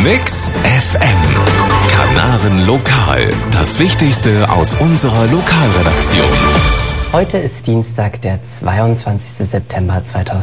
Mix FM. Kanaren Lokal. Das Wichtigste aus unserer Lokalredaktion. Heute ist Dienstag, der 22. September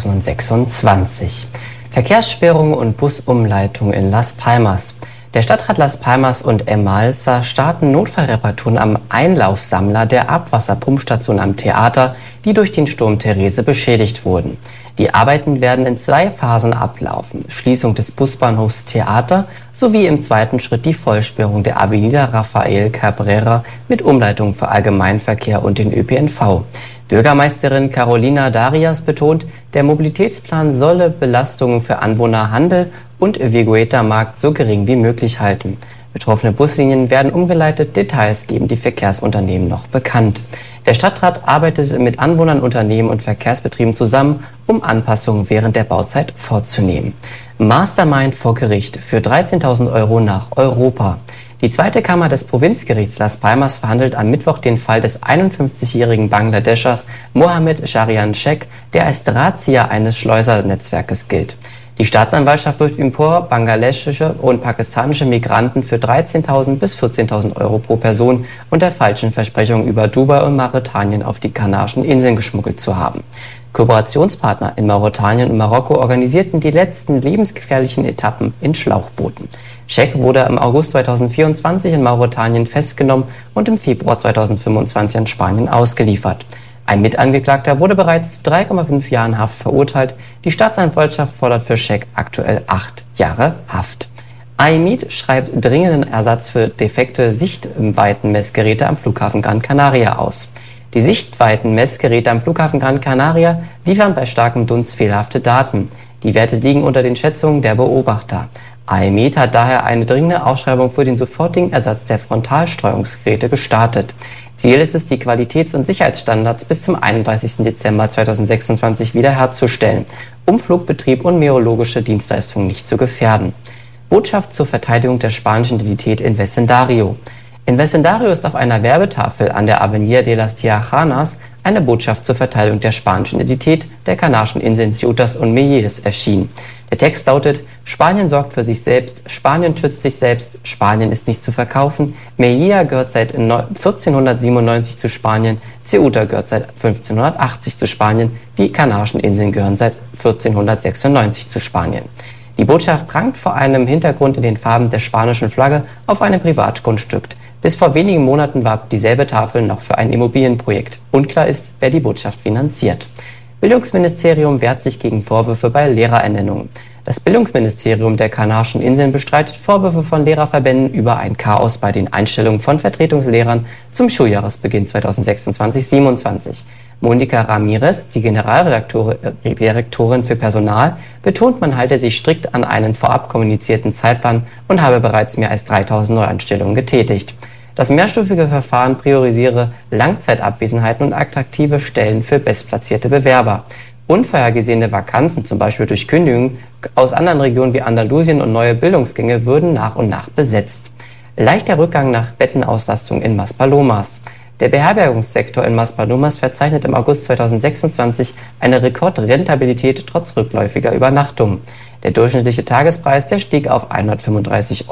2026. Verkehrssperrungen und Busumleitung in Las Palmas. Der Stadtrat Las Palmas und Emmalsa starten Notfallreparaturen am Einlaufsammler der Abwasserpumpstation am Theater, die durch den Sturm Therese beschädigt wurden. Die Arbeiten werden in 2 Phasen ablaufen. Schließung des Busbahnhofs Theater sowie im zweiten Schritt die Vollsperrung der Avenida Rafael Cabrera mit Umleitung für Allgemeinverkehr und den ÖPNV. Bürgermeisterin Carolina Darias betont, der Mobilitätsplan solle Belastungen für Anwohner, Handel und Vigueta-Markt so gering wie möglich halten. Betroffene Buslinien werden umgeleitet, Details geben die Verkehrsunternehmen noch bekannt. Der Stadtrat arbeitet mit Anwohnern, Unternehmen und Verkehrsbetrieben zusammen, um Anpassungen während der Bauzeit vorzunehmen. Mastermind vor Gericht für 13.000 € nach Europa. Die zweite Kammer des Provinzgerichts Las Palmas verhandelt am Mittwoch den Fall des 51-jährigen Bangladeschers Mohammed Sharian Sheikh, der als Drahtzieher eines Schleusernetzwerkes gilt. Die Staatsanwaltschaft wirft ihm vor, bangladeschische und pakistanische Migranten für 13.000 bis 14.000 € pro Person unter falschen Versprechungen über Dubai und Mauretanien auf die Kanarischen Inseln geschmuggelt zu haben. Kooperationspartner in Mauretanien und Marokko organisierten die letzten lebensgefährlichen Etappen in Schlauchbooten. Sheikh wurde im August 2024 in Mauretanien festgenommen und im Februar 2025 an Spanien ausgeliefert. Ein Mitangeklagter wurde bereits zu 3,5 Jahren Haft verurteilt. Die Staatsanwaltschaft fordert für Sheikh aktuell 8 Jahre Haft. IMED schreibt dringenden Ersatz für defekte Sichtweitenmessgeräte am Flughafen Gran Canaria aus. Die Sichtweitenmessgeräte am Flughafen Gran Canaria liefern bei starkem Dunst fehlerhafte Daten. Die Werte liegen unter den Schätzungen der Beobachter. IMED hat daher eine dringende Ausschreibung für den sofortigen Ersatz der Frontalsteuerungsgeräte gestartet. Ziel ist es, die Qualitäts- und Sicherheitsstandards bis zum 31. Dezember 2026 wiederherzustellen, um Flugbetrieb und meteorologische Dienstleistungen nicht zu gefährden. Botschaft zur Verteidigung der spanischen Identität in Vecindario. In Vecindario ist auf einer Werbetafel an der Avenida de las Tiajanas eine Botschaft zur Verteidigung der spanischen Identität der Kanarischen Inseln Ceutas und Melillas erschienen. Der Text lautet: Spanien sorgt für sich selbst, Spanien schützt sich selbst, Spanien ist nicht zu verkaufen, Melilla gehört seit 1497 zu Spanien, Ceuta gehört seit 1580 zu Spanien, die Kanarischen Inseln gehören seit 1496 zu Spanien. Die Botschaft prangt vor einem Hintergrund in den Farben der spanischen Flagge auf einem Privatgrundstück. Bis vor wenigen Monaten war dieselbe Tafel noch für ein Immobilienprojekt. Unklar ist, wer die Botschaft finanziert. Bildungsministerium wehrt sich gegen Vorwürfe bei Lehrerernennungen. Das Bildungsministerium der Kanarischen Inseln bestreitet Vorwürfe von Lehrerverbänden über ein Chaos bei den Einstellungen von Vertretungslehrern zum Schuljahresbeginn 2026/27. Monika Ramirez, die Generaldirektorin für Personal, betont, man halte sich strikt an einen vorab kommunizierten Zeitplan und habe bereits mehr als 3.000 Neuanstellungen getätigt. Das mehrstufige Verfahren priorisiere Langzeitabwesenheiten und attraktive Stellen für bestplatzierte Bewerber. Unvorhergesehene Vakanzen, zum Beispiel durch Kündigungen aus anderen Regionen wie Andalusien und neue Bildungsgänge, würden nach und nach besetzt. Leichter Rückgang nach Bettenauslastung in Maspalomas. Der Beherbergungssektor in Maspalomas verzeichnet im August 2026 eine Rekordrentabilität trotz rückläufiger Übernachtungen. Der durchschnittliche Tagespreis, der stieg auf 135,70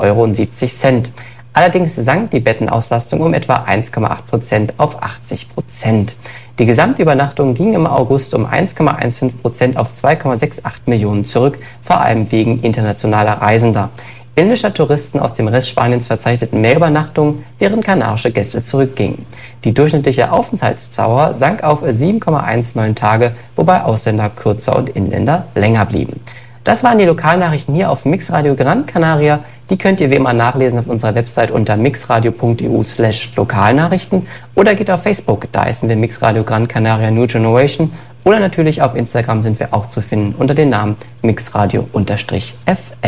€. Allerdings sank die Bettenauslastung um etwa 1,8% auf 80%. Die Gesamtübernachtung ging im August um 1,15% auf 2,68 Millionen zurück, vor allem wegen internationaler Reisender. Indischer Touristen aus dem Rest Spaniens verzeichneten mehr Übernachtungen, während kanarische Gäste zurückgingen. Die durchschnittliche Aufenthaltsdauer sank auf 7,19 Tage, wobei Ausländer kürzer und Inländer länger blieben. Das waren die Lokalnachrichten hier auf Mixradio Gran Canaria. Die könnt ihr wie immer nachlesen auf unserer Website unter mixradio.eu/Lokalnachrichten oder geht auf Facebook, da heißen wir Mixradio Gran Canaria New Generation, oder natürlich auf Instagram sind wir auch zu finden unter dem Namen mixradio_fm.